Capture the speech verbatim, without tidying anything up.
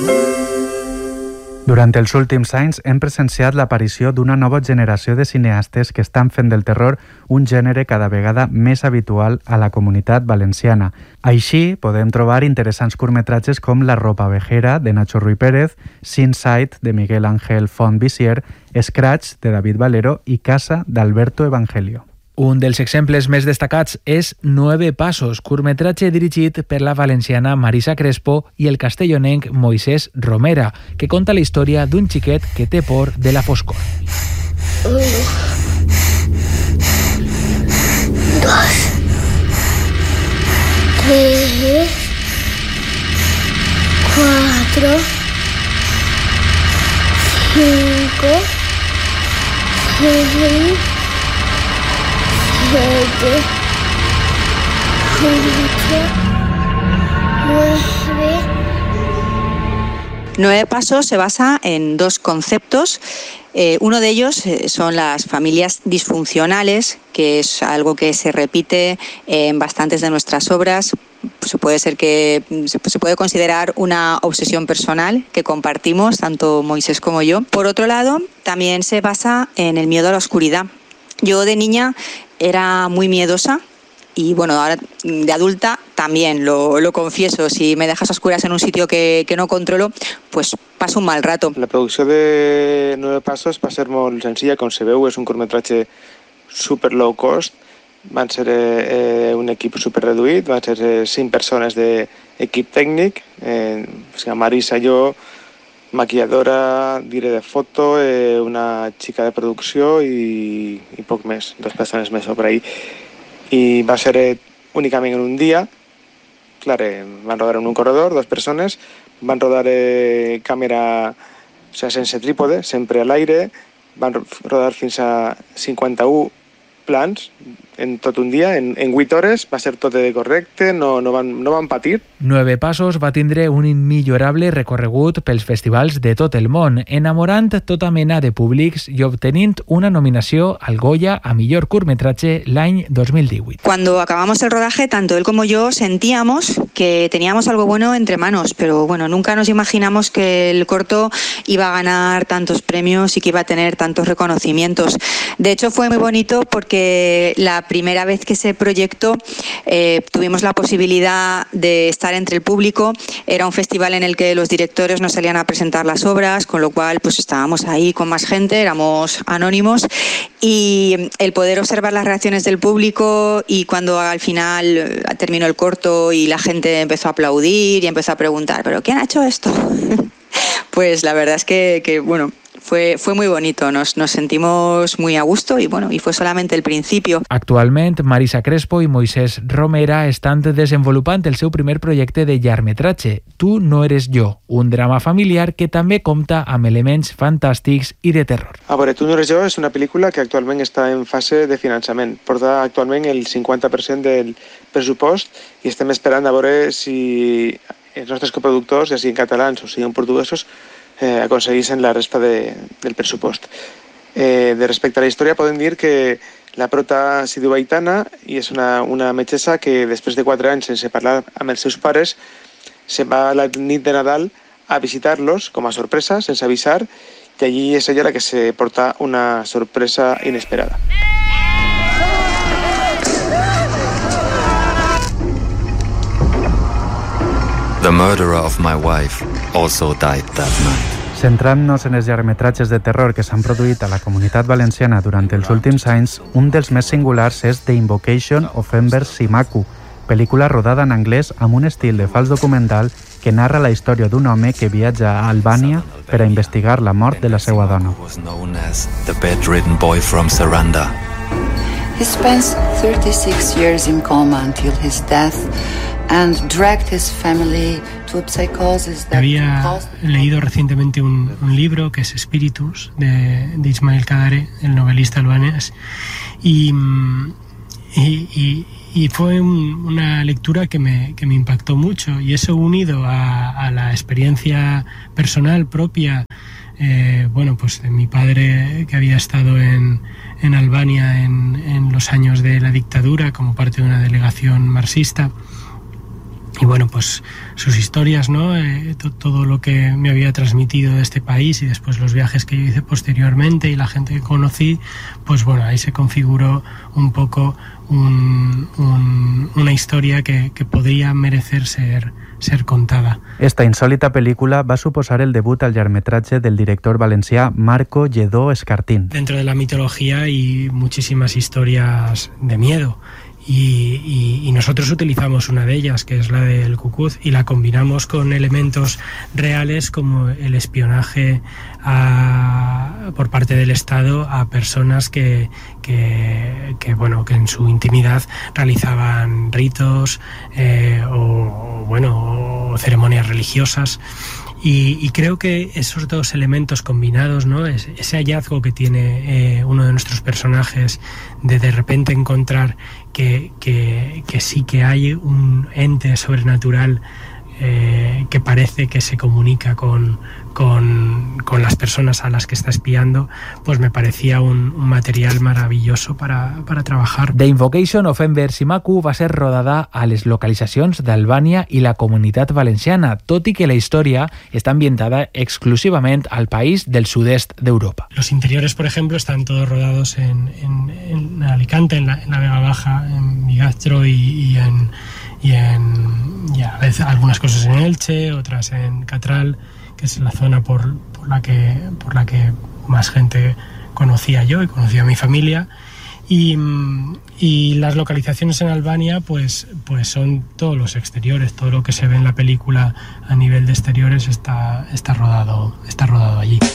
Durant els últims anys hem presenciat l'aparició d'una nova generació de cineastes que estan fent del terror un gènere cada vegada més habitual a la comunitat valenciana. Així, podem trobar interessants curtmetratges com La ropa vejera, de Nacho Ruiz Pérez, Sin Sight, de Miguel Ángel Font Visier, Scratch, de David Valero i Casa, d'Alberto Evangelio. Un dels exemples més destacats és Nueve Passos, curtmetratge dirigit per la valenciana Marisa Crespo i el castellonenc Moisés Romera, que conta la història d'un xiquet que té por de la foscor. Uno, dos, tres, cuatro, cinco, seis, siete, ocho, nueve. Nueve Pasos se basa en dos conceptos. Eh, uno de ellos eh, son las familias disfuncionales, que es algo que se repite en bastantes de nuestras obras. Se puede ser que se puede considerar una obsesión personal que compartimos tanto Moisés como yo. Por otro lado, también se basa en el miedo a la oscuridad. Yo de niña era muy miedosa y bueno, ahora de adulta también, lo, lo confieso. Si me dejas a oscuras en un sitio que, que no controlo, pues paso un mal rato. La producció de Nueve Passos va ser molt senzilla, com se veu, és un curtmetratge super low cost. Van ser eh, un equip super reduït, van ser eh, cinc persones d'equip tècnic, eh, o sigui, Marisa, jo, maquilladora, dire de foto, eh, una xica de producció i, i poc més, dues persones més sobre ahí. I va ser eh, únicament en un dia. Clar, eh, van rodar en un corredor, dues persones, van rodar eh, càmera, o sigui, sense trípode, sempre a l'aire, van rodar fins a cinquanta-un plans en tot un dia, en, en vuit hores, va ser tot correcte, no, no, van, no van patir. Nueve Passos va tindre un immillorable recorregut pels festivals de tot el món, enamorant tota mena de públics i obtenint una nominació al Goya a millor curtmetratge l'any dos mil divuit. Cuando acabamos el rodaje, tanto él como yo sentíamos que teníamos algo bueno entre manos, pero bueno, nunca nos imaginamos que el corto iba a ganar tantos premios y que iba a tener tantos reconocimientos. De hecho, fue muy bonito porque la primera vez que se proyectó eh, tuvimos la posibilidad de estar entre el público. Era un festival en el que los directores nos salían a presentar las obras, con lo cual pues estábamos ahí con más gente, éramos anónimos, y el poder observar las reacciones del público, y cuando al final terminó el corto y la gente empezó a aplaudir y empezó a preguntar, ¿pero quién ha hecho esto? Pues la verdad es que, que bueno, Fue, fue muy bonito, nos, nos sentimos muy a gusto y bueno, y fue solamente el principio. Actualment, Marisa Crespo i Moisés Romera estan desenvolupant el seu primer projecte de llargmetratge, Tu no eres jo, un drama familiar que també compta amb elements fantàstics i de terror. A veure, Tu no eres jo és una pel·lícula que actualment està en fase de finançament. Porta actualment el cinquanta per cent del pressupost i estem esperant a veure si els nostres coproductors, ja siguin catalans o siguin portuguesos, Eh, aconseguissin la resta de, del pressupost. Eh, de respecte a la història, podem dir que la prota s'hi diu Aitana i és una, una metgessa que després de quatre anys sense parlar amb els seus pares se'n va a la nit de Nadal a visitar-los com a sorpresa, sense avisar, i allí és ella la que se porta una sorpresa inesperada. The murderer of my wife also died that night. Centrant-nos en els llargmetratges de terror que s'han produït a la comunitat valenciana durant els últims anys, un dels més singulars és The Invocation of Ember Simaku, pel·lícula rodada en anglès amb un estil de fals documental que narra la història d'un home que viatja a Albània per a investigar la mort de la seva dona. The bedridden boy from Saranda. He spent thirty-six years in coma until his death and dragged his family to a psychosis that Había caused... leído recientemente un, un libro que es Spiritus de, de Ismail Kadare, el novelista albanés, y, y, y, y fue un, una lectura que me, que me impactó mucho, y eso unido a, a la experiencia personal propia, eh, bueno, pues de mi padre que había estado en, en Albania en, en los años de la dictadura como parte de una delegación marxista, y bueno, pues sus historias, ¿no? Eh, to- todo lo que me había transmitido de este país y después los viajes que yo hice posteriormente y la gente que conocí, pues bueno, ahí se configuró un poco un, un, una historia que, que podría merecer ser, ser contada. Esta insòlita pel·lícula va suposar el debut al llargmetratge del director valencià Marco Lledó Escartín. Dentro de la mitología hay muchísimas historias de miedo. Y, y, y nosotros utilizamos una de ellas, que es la del Cucuz, y la combinamos con elementos reales como el espionaje a, por parte del Estado a personas que, que, que, bueno, que en su intimidad realizaban ritos eh, o, bueno, o ceremonias religiosas. Y, y creo que esos dos elementos combinados, ¿no? Es, ese hallazgo que tiene eh, uno de nuestros personajes de de repente encontrar que, que, que sí que hay un ente sobrenatural eh, que parece que se comunica con, con, con las personas a las que está espiando, pues me parecía un, un material maravilloso para, para trabajar. The Invocation of Enver Simaku va ser rodada a les localitzacions d'Albània i la Comunitat Valenciana, tot i que la història està ambientada exclusivament al país del sud-est d'Europa. Los interiores, por ejemplo, están todos rodados en, en, en Alicante, en la, en la Vega Baja, en Bigastro y, y en... y en y a veces algunas cosas en Elche, otras en Catral, que es la zona por, por la que por la que más gente conocía yo y conocía a mi familia. Y, y las localizaciones en Albania pues, pues son todos los exteriores, todo lo que se ve en la película a nivel de exteriores está, está rodado, está rodado allí.